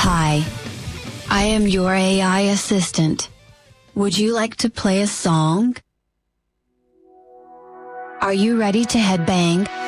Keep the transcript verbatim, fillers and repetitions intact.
Hi. I am your A I assistant. Would you like to play a song? Are you ready to headbang?